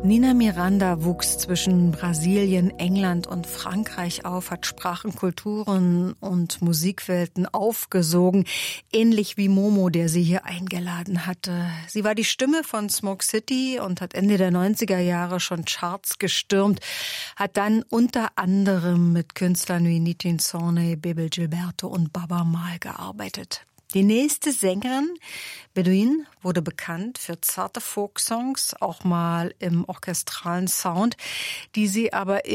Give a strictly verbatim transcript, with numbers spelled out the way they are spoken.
Nina Miranda wuchs zwischen Brasilien, England und Frankreich auf, hat Sprachen, Kulturen und Musikwelten aufgesogen, ähnlich wie Momo, der sie hier eingeladen hatte. Sie war die Stimme von Smoke City und hat Ende der neunziger Jahre schon Charts gestürmt, hat dann unter anderem mit Künstlern wie Nitin Sawhney, Bebel Gilberto und Baaba Maal gearbeitet. Die nächste Sängerin, Bedouin, wurde bekannt für zarte Folksongs, auch mal im orchestralen Sound, die sie aber